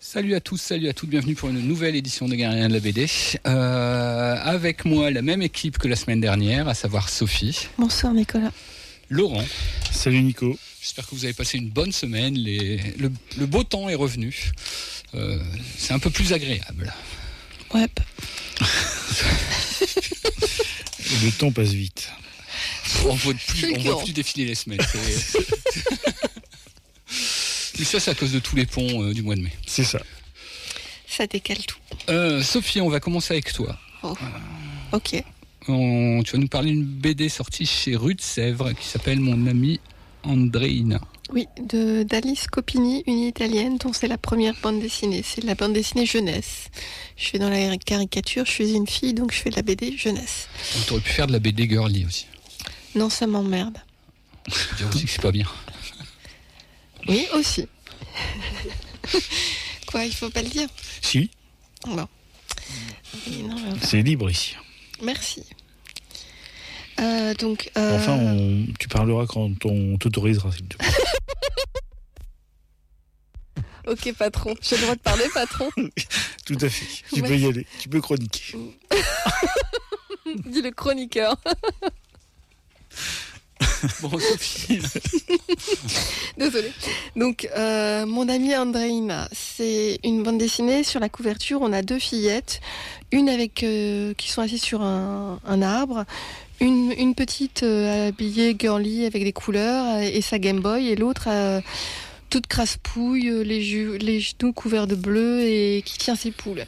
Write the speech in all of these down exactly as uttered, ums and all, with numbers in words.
Salut à tous, salut à toutes, bienvenue pour une nouvelle édition de Guerriens de la B D. Euh, avec moi, la même équipe que la semaine dernière, à savoir Sophie. Bonsoir Nicolas. Laurent. Salut Nico. J'espère que vous avez passé une bonne semaine. Les, le, le beau temps est revenu. Euh, c'est un peu plus agréable. Ouais. Le temps passe vite. On ne voit plus, on voit plus défiler les semaines. C'est... Mais ça, c'est à cause de tous les ponts euh, du mois de mai. C'est ça. Ça décale tout. Euh, Sophie, on va commencer avec toi. Oh. Ok. On, tu vas nous parler d'une B D sortie chez Rue de Sèvres qui s'appelle Mon amie Andreina. Oui, de, d'Alice Copini, une italienne dont c'est la première bande dessinée. C'est la bande dessinée jeunesse. Je fais dans la caricature, je suis une fille, donc je fais de la B D jeunesse. Tu aurais pu faire de la B D girly aussi. Non, ça m'emmerde. Je veux dire aussi que c'est pas bien. Oui, aussi. Quoi, il faut pas le dire? Si. Bon. Non, mais... C'est libre ici. Merci. Euh, donc, euh... Enfin, on... tu parleras quand on t'autorisera, s'il te plaît. Ok, patron. J'ai le droit de parler, patron? Tout à fait. Tu ouais. peux y aller. Tu peux chroniquer. Dis le chroniqueur. Bon, Sophie. Désolée. Donc, euh, Mon amie Andreina, c'est une bande dessinée. Sur la couverture, on a deux fillettes. Une avec euh, qui sont assises sur un, un arbre. Une, une petite euh, habillée girly avec des couleurs et sa Game Boy. Et l'autre euh, toute crasse-pouille, les, ju- les genoux couverts de bleu et qui tient ses poules.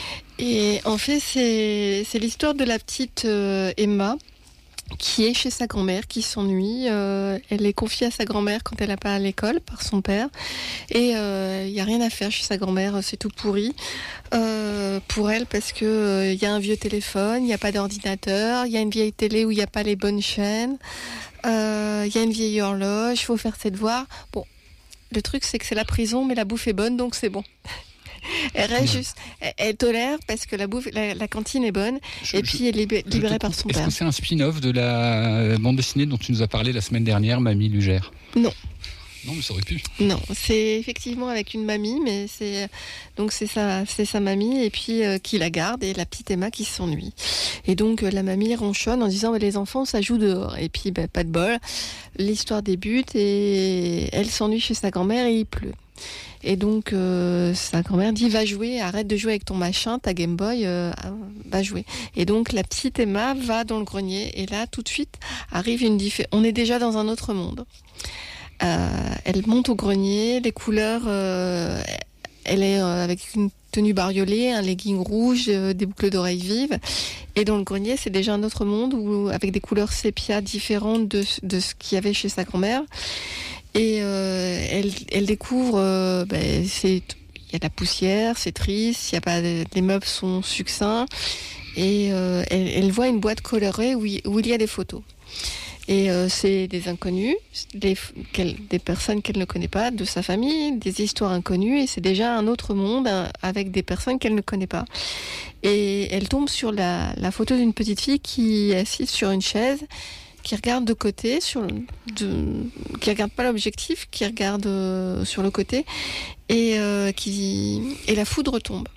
Et en fait, c'est, c'est l'histoire de la petite euh, Emma, qui est chez sa grand-mère, qui s'ennuie. Euh, elle est confiée à sa grand-mère quand elle n'a pas à l'école par son père. Et il euh, n'y a rien à faire chez sa grand-mère, c'est tout pourri euh, pour elle parce qu'il euh, y a un vieux téléphone, il n'y a pas d'ordinateur, il y a une vieille télé où il n'y a pas les bonnes chaînes, il euh, y a une vieille horloge, il faut faire ses devoirs. Bon, le truc c'est que c'est la prison, mais la bouffe est bonne, donc c'est bon. Elle reste ouais. juste, elle, elle tolère parce que la bouffe, la, la cantine est bonne, je, et puis je, elle est libérée, libérée par son Est-ce père. Est-ce que c'est un spin-off de la bande dessinée dont tu nous as parlé la semaine dernière, Mamie Lugère? Non. Non, mais ça aurait pu. Non, c'est effectivement avec une mamie, mais c'est donc c'est sa, c'est sa mamie et puis euh, qui la garde et la petite Emma qui s'ennuie. Et donc euh, la mamie ronchonne en disant bah, les enfants ça joue dehors. Et puis bah, pas de bol, l'histoire débute et elle s'ennuie chez sa grand-mère et il pleut. Et donc euh, sa grand-mère dit va jouer, arrête de jouer avec ton machin, ta Game Boy, euh, va jouer. Et donc la petite Emma va dans le grenier et là tout de suite arrive une différence. On est déjà dans un autre monde. Euh, elle monte au grenier, les couleurs, euh, elle est euh, avec une tenue bariolée, un legging rouge, euh, des boucles d'oreilles vives. Et dans le grenier, c'est déjà un autre monde où, avec des couleurs sépia différentes de, de ce qu'il y avait chez sa grand-mère. Et euh, elle, elle découvre, euh, ben, c'est, il y a de la poussière, c'est triste, il y a pas, les meubles sont succincts. Et euh, elle, elle voit une boîte colorée où il, où il y a des photos. Et euh, c'est des inconnus, des, des personnes qu'elle ne connaît pas, de sa famille, des histoires inconnues, et c'est déjà un autre monde hein, avec des personnes qu'elle ne connaît pas. Et elle tombe sur la, la photo d'une petite fille qui est assise sur une chaise, qui regarde de côté, sur, de, qui regarde pas l'objectif, qui regarde euh, sur le côté, et, euh, qui, et la foudre tombe.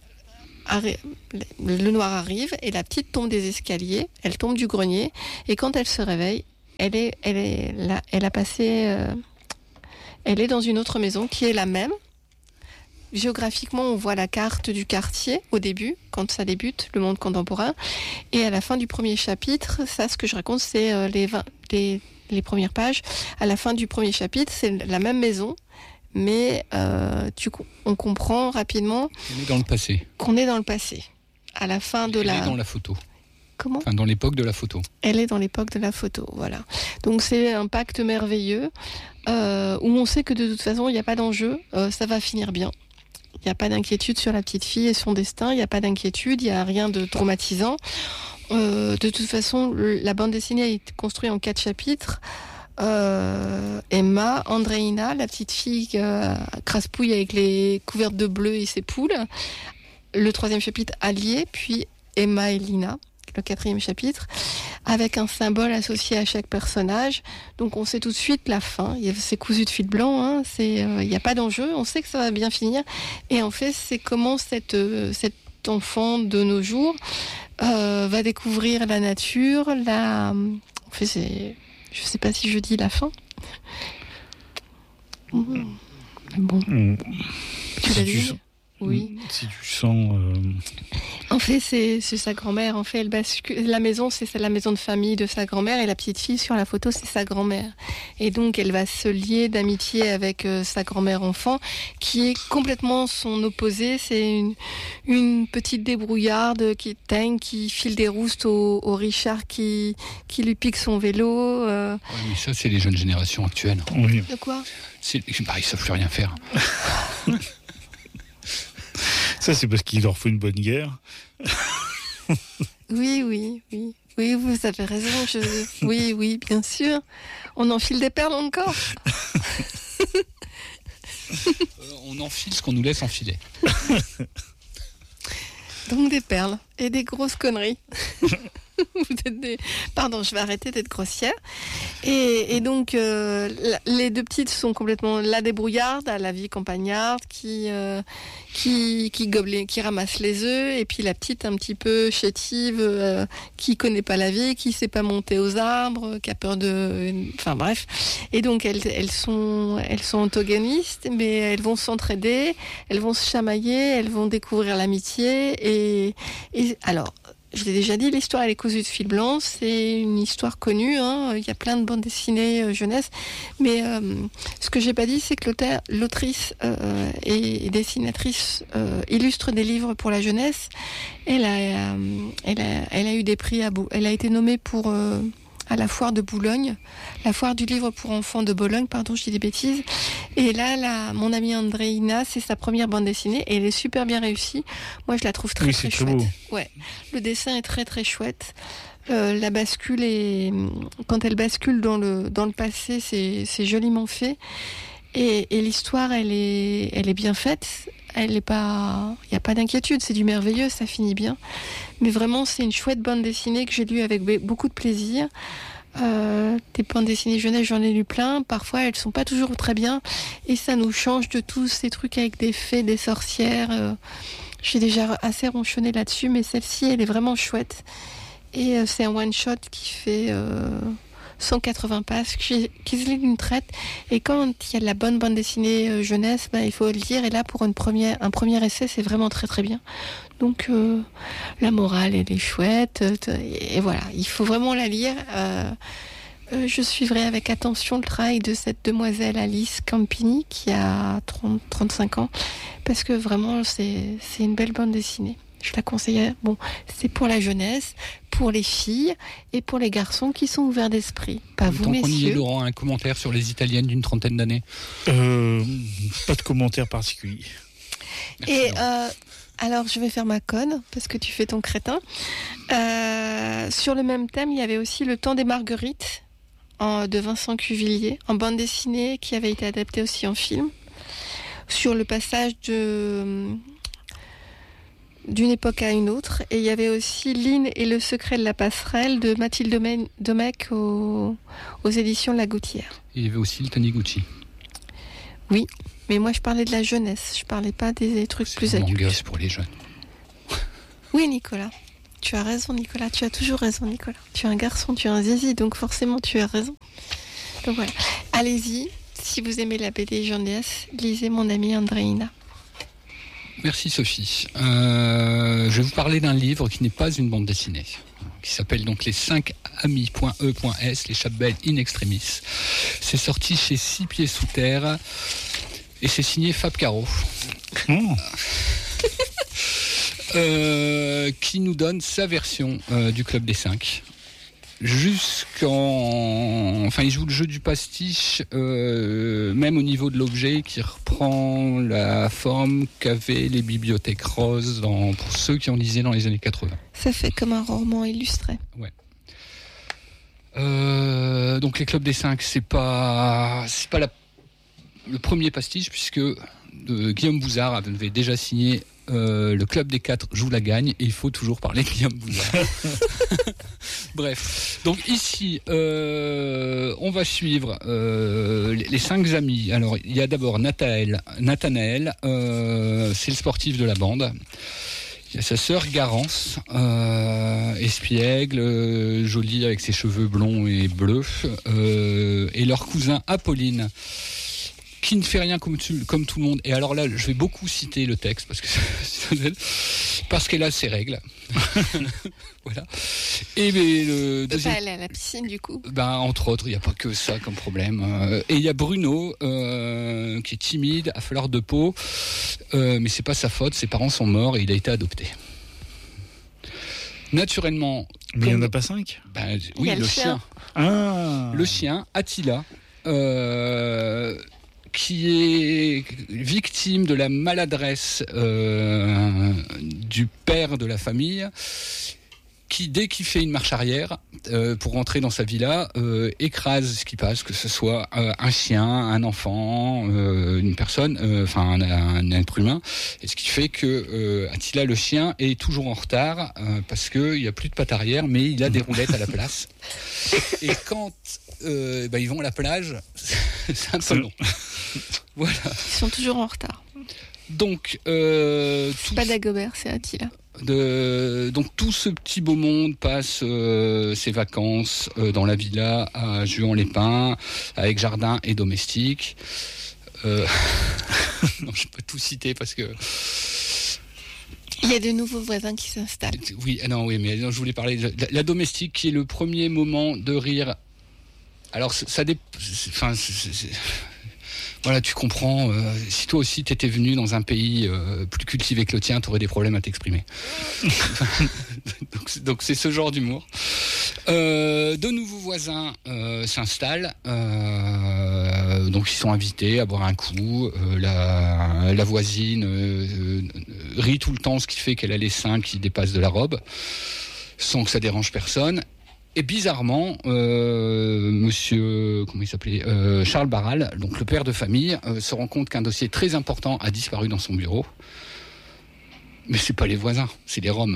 Le noir arrive et la petite tombe des escaliers, elle tombe du grenier et quand elle se réveille, elle est, elle est là, elle a passé, euh, elle est dans une autre maison qui est la même. Géographiquement, on voit la carte du quartier au début, quand ça débute, le monde contemporain, et à la fin du premier chapitre, ça, ce que je raconte, c'est euh, les, vingt, les, les premières pages. À la fin du premier chapitre, c'est la même maison. Mais euh, tu, on comprend rapidement on est dans le passé. qu'on est dans le passé. À la fin de Elle la... Elle est dans la photo. Comment ? Enfin, dans l'époque de la photo. Elle est dans l'époque de la photo, voilà. Donc c'est un pacte merveilleux euh, où on sait que de toute façon, il n'y a pas d'enjeu, euh, ça va finir bien. Il n'y a pas d'inquiétude sur la petite fille et son destin, il n'y a pas d'inquiétude, il n'y a rien de traumatisant. Euh, de toute façon, la bande dessinée est construite en quatre chapitres. Euh, Emma, Andreina, la petite fille euh, crasse-pouille avec les couvertes de bleu et ses poules. Le troisième chapitre, Allier, puis Emma et Lina. le quatrième chapitre, avec un symbole associé à chaque personnage. Donc on sait tout de suite la fin. C'est cousu de fil blanc, hein. C'est, il euh, n'y a pas d'enjeu. On sait que ça va bien finir. Et en fait, c'est comment cette, euh, cet enfant de nos jours euh, va découvrir la nature. La... En fait, c'est... je ne sais pas si je dis la fin. Mmh. Bon. Mmh. Tu l'as dit ? Oui. Si tu sens. Euh... En fait, c'est, c'est sa grand-mère. En fait, elle bascule. La maison, c'est la maison de famille de sa grand-mère, et la petite fille sur la photo, c'est sa grand-mère. Et donc, elle va se lier d'amitié avec euh, sa grand-mère enfant, qui est complètement son opposé. C'est une, une petite débrouillarde qui teigne, qui file des roustes au, au Richard, qui, qui lui pique son vélo. Euh... Ouais, mais ça, c'est les jeunes générations actuelles. Oui. De quoi ? C'est... Bah, ils savent plus rien faire. Ça, c'est parce qu'il leur faut une bonne guerre. Oui, oui, oui. Oui, vous avez raison. Je... Oui, oui, bien sûr. On enfile des perles encore. euh, on enfile ce qu'on nous laisse enfiler. Donc des perles et des grosses conneries. Vous êtes des... Pardon, je vais arrêter d'être grossière. Et, et donc, euh, la, les deux petites sont complètement la débrouillarde, à la vie campagnarde, qui, euh, qui, qui, gobe, qui ramasse les œufs, et puis la petite un petit peu chétive, euh, qui connaît pas la vie, qui sait pas monter aux arbres, qui a peur de... Enfin bref. Et donc, elles, elles, sont, elles sont antagonistes, mais elles vont s'entraider, elles vont se chamailler, elles vont découvrir l'amitié. Et, et alors... Je l'ai déjà dit, l'histoire elle est cousue de fil blanc, c'est une histoire connue, hein. Il y a plein de bandes dessinées euh, jeunesse, mais euh, ce que j'ai pas dit, c'est que l'auteur, l'autrice euh, et dessinatrice euh, illustre des livres pour la jeunesse. Elle a, euh, elle a, elle a eu des prix à Bou- elle a été nommée pour euh, à la foire de Boulogne, la foire du livre pour enfants de Bologne, pardon, je dis des bêtises. Et là, la, mon amie Andreina, c'est sa première bande dessinée et elle est super bien réussie. Moi, je la trouve très oui, très c'est chouette. très beau. Ouais, le dessin est très très chouette. Euh, la bascule est, quand elle bascule dans le dans le passé, c'est c'est joliment fait. Et, et l'histoire, elle est elle est bien faite. Elle est pas, il y a pas d'inquiétude, c'est du merveilleux, ça finit bien. Mais vraiment, c'est une chouette bande dessinée que j'ai lue avec beaucoup de plaisir. Euh, des bandes dessinées jeunesse, j'en ai lu plein. Parfois, elles sont pas toujours très bien, et ça nous change de tous ces trucs avec des fées, des sorcières. Euh, j'ai déjà assez ronchonné là-dessus, mais celle-ci, elle est vraiment chouette. Et euh, c'est un one shot qui fait euh, cent quatre-vingts pages, qui, qui se lit d'une traite. Et quand il y a de la bonne bande dessinée euh, jeunesse, bah, il faut le lire. Et là, pour une première, un premier essai, c'est vraiment très très bien. Donc euh, la morale, elle est chouette. Et, et voilà, il faut vraiment la lire. Euh, euh, je suivrai avec attention le travail de cette demoiselle Alice Campini, qui a trente, trente-cinq ans, parce que vraiment, c'est, c'est une belle bande dessinée. Je la conseille. Bon, c'est pour la jeunesse, pour les filles et pour les garçons qui sont ouverts d'esprit. Pas vous, Tant messieurs. qu'on y est, Laurent, un commentaire sur les Italiennes d'une trentaine d'années. euh, Pas de commentaire particulier. Merci, Et Laurent. euh, alors, je vais faire ma conne, parce que tu fais ton crétin. Euh, sur le même thème, il y avait aussi Le Temps des Marguerites, en, de Vincent Cuvillier, en bande dessinée, qui avait été adapté aussi en film, sur le passage de... d'une époque à une autre. Et il y avait aussi Lynn et le secret de la passerelle de Mathilde Domecq aux, aux éditions La Gouttière. Il y avait aussi le Taniguchi. Oui, mais moi je parlais de la jeunesse, je parlais pas des trucs C'est plus vraiment adultes. gosse pour les jeunes. Oui, Nicolas, tu as raison, Nicolas, tu as toujours raison, Nicolas. Tu es un garçon, tu es un zizi, donc forcément tu as raison. Donc voilà, allez-y, si vous aimez la B D jeunesse, lisez mon amie Andreina. Merci Sophie. Euh, je vais vous parler d'un livre qui n'est pas une bande dessinée, qui s'appelle donc Les cinq amis.e.s, les chapelles in extremis. C'est sorti chez Six Pieds Sous Terre et c'est signé Fab Caro. Mmh. euh, qui nous donne sa version euh, du Club des Cinq. Jusqu'en... Enfin, il joue le jeu du pastiche, euh, même au niveau de l'objet, qui reprend la forme qu'avaient les bibliothèques roses dans, pour ceux qui en lisaient dans les années quatre-vingts. Ça fait comme un roman illustré. Ouais. Euh, donc les Clubs des Cinq, c'est pas, c'est pas la, le premier pastiche, puisque de, Guillaume Bouzard avait déjà signé euh, le club des quatre joue la gagne et il faut toujours parler de Guillaume Bouzard. Bref, donc ici, euh, on va suivre euh, les, les cinq amis. Alors, il y a d'abord Nathanaël, Nathanaël euh, c'est le sportif de la bande. Il y a sa sœur Garance, euh, espiègle, euh, jolie avec ses cheveux blonds et bleus, euh, et leur cousin Apolline, qui ne fait rien comme, tu, comme tout le monde. Et alors là, je vais beaucoup citer le texte parce que parce qu'elle a ses règles. Voilà. Et mais le deuxième... pas aller à la piscine du coup. Ben entre autres, il n'y a pas que ça comme problème. Et il y a Bruno euh, qui est timide, à fleur de peau, euh, mais c'est pas sa faute. Ses parents sont morts et il a été adopté. Naturellement. Mais il n'y en a pas cinq. Ben oui, le, le chien. chien. Ah. Le chien Attila. Euh, qui est victime de la maladresse euh, du père de la famille, qui, dès qu'il fait une marche arrière euh, pour rentrer dans sa villa, euh, écrase ce qui passe, que ce soit euh, un chien, un enfant, euh, une personne, enfin euh, un, un être humain, et ce qui fait que euh, Attila le chien est toujours en retard euh, parce qu'il n'y a plus de pattes arrière, mais il a des roulettes à la place. Et quand euh, bah, ils vont à la plage, c'est un peu long. Voilà. Ils sont toujours en retard. Donc, euh, c'est pas Dagobert, c'est Attila. De, donc tout ce petit beau monde passe euh, ses vacances euh, dans la villa à Juan-les-Pins avec jardin et domestique. Euh... non, je peux tout citer parce que il y a de nouveaux voisins qui s'installent. Oui, non, oui, mais non, je voulais parler de la, la domestique qui est le premier moment de rire. Alors ça dépend. Enfin, voilà, tu comprends. Euh, si toi aussi t'étais venu dans un pays euh, plus cultivé que le tien, t'aurais des problèmes à t'exprimer. donc, donc c'est ce genre d'humour. Euh, de nouveaux voisins euh, s'installent. Euh, donc ils sont invités à boire un coup. Euh, la, la voisine euh, rit tout le temps, ce qui fait qu'elle a les seins qui dépassent de la robe, sans que ça dérange personne. Et bizarrement, euh, monsieur, comment il s'appelait, euh, Charles Barral, donc le père de famille, euh, se rend compte qu'un dossier très important a disparu dans son bureau. Mais c'est pas les voisins, c'est les Roms.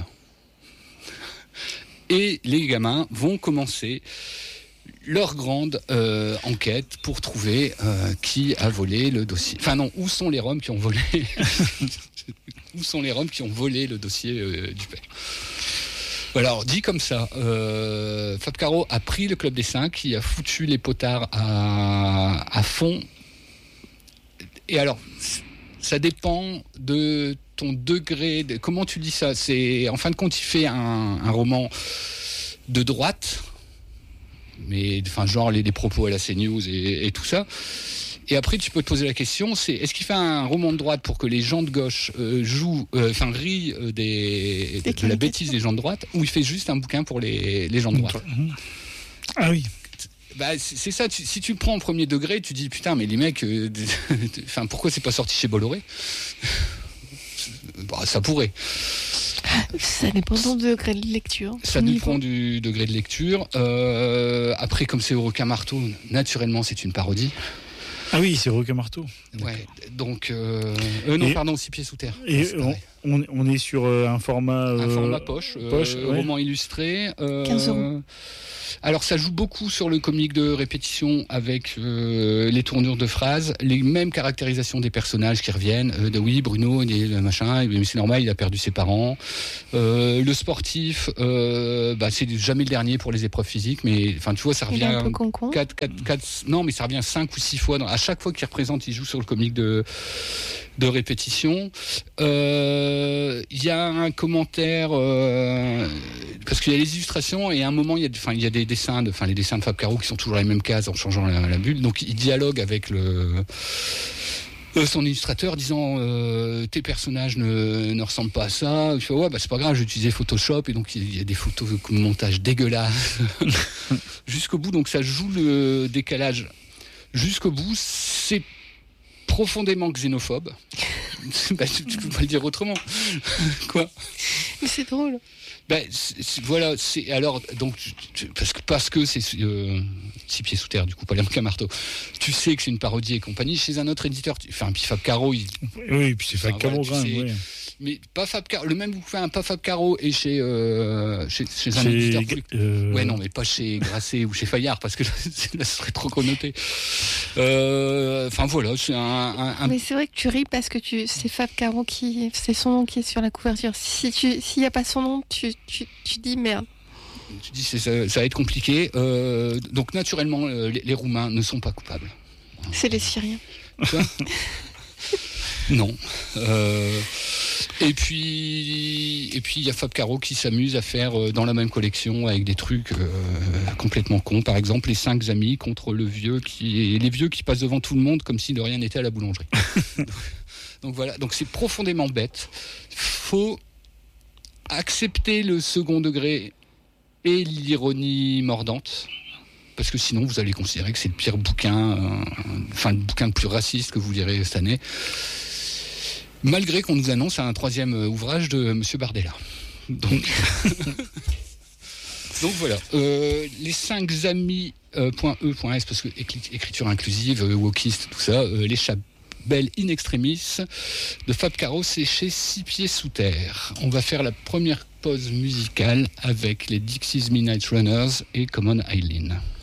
Et les gamins vont commencer leur grande euh, enquête pour trouver euh, qui a volé le dossier. Enfin non, où sont les Roms qui ont volé Où sont les Roms qui ont volé le dossier euh, du père? Alors, dit comme ça, euh, Fab Caro a pris le Club des cinq, il a foutu les potards à, à fond. Et alors, ça dépend de ton degré, de, comment tu dis ça? C'est, en fin de compte, il fait un, un roman de droite, mais enfin, genre les, les propos à la CNews et, et tout ça. Et après, tu peux te poser la question, c'est est-ce qu'il fait un roman de droite pour que les gens de gauche euh, jouent, enfin euh, rient euh, des, de, de la bêtise des gens de droite, ou il fait juste un bouquin pour les, les gens de droite? Ah oui. Bah, c'est, c'est ça, tu, si tu le prends en premier degré, tu dis putain, mais les mecs, euh, enfin pourquoi c'est pas sorti chez Bolloré? Bah, ça pourrait. Ça dépend du degré de lecture. Ça dépend du degré de lecture. Euh, après, comme c'est au requin-marteau, naturellement, c'est une parodie. Ah oui, c'est Requin-marteau. Ouais, donc... Euh, euh, non, et, pardon, Six pieds sous terre. Et on, on, on est sur euh, un format... Euh, un format poche, poche euh, ouais. roman illustré. Euh, quinze euros. Alors, ça joue beaucoup sur le comique de répétition avec euh, les tournures de phrases, les mêmes caractérisations des personnages qui reviennent. Euh, de oui, Bruno, il est machin, mais c'est normal, il a perdu ses parents. Euh, le sportif, euh, bah, c'est jamais le dernier pour les épreuves physiques, mais enfin, tu vois, ça revient... Il est un peu con-con. quatre, quatre, quatre, non, mais ça revient cinq ou six fois. Dans, à chaque fois qu'il représente, il joue sur le comique de... de répétition. Il euh, y a un commentaire euh, parce qu'il y a les illustrations et à un moment il y a, enfin il y a des dessins, de, enfin les dessins de Fab Caro qui sont toujours les mêmes cases en changeant la, la bulle. Donc il dialogue avec le euh, son illustrateur disant euh, tes personnages ne, ne ressemblent pas à ça. Il fait ouais bah c'est pas grave, j'ai utilisé Photoshop et donc il y a des photos de montage dégueulasses jusqu'au bout. Donc ça joue le décalage jusqu'au bout. C'est profondément xénophobe. Bah, tu, tu peux pas le dire autrement. Quoi? Mais c'est drôle. Ben bah, voilà, c'est alors donc tu, parce que parce que c'est euh, Six pieds sous terre du coup pas qu'un marteau. Tu sais que c'est une parodie et compagnie chez un autre éditeur. Enfin puis Fab Caro, il, oui, puis c'est Fab Caro quand même. Oui. Mais pas Fab Caro, le même bouquin, pas Fab Caro et chez, euh, chez, chez un Chez, éditeur plus... euh, Ouais, non, mais pas chez Grasset ou chez Fayard, parce que là, là ce serait trop connoté. Euh, Enfin, voilà, c'est un... un, un... Mais c'est vrai que tu ris parce que tu, c'est Fab Caro qui, c'est son nom qui est sur la couverture. Si tu, s'il n'y a pas son nom, tu, tu, tu dis merde. Tu dis, c'est, ça, ça va être compliqué. Euh, donc, naturellement, euh, les, les Roumains ne sont pas coupables. C'est les Syriens. Quoi ? Non. Euh, et puis, et puis il y a Fab Caro qui s'amuse à faire euh, dans la même collection avec des trucs euh, complètement cons. Par exemple, les cinq amis contre le vieux qui, les vieux qui passent devant tout le monde comme si de rien n'était à la boulangerie. Donc voilà. Donc c'est profondément bête. Faut accepter le second degré et l'ironie mordante. Parce que sinon, vous allez considérer que c'est le pire bouquin, euh, enfin le bouquin le plus raciste que vous lirez cette année. Malgré qu'on nous annonce un troisième ouvrage de Monsieur Bardella. Donc, donc voilà. Euh, les cinq amis euh, .e.s, parce que écriture inclusive, euh, wokiste, tout ça, euh, les Chabelles in extremis de Fab Caro, c'est chez Six Pieds Sous Terre. On va faire la première pause musicale avec les Dixie's Midnight Runners et Common Eileen.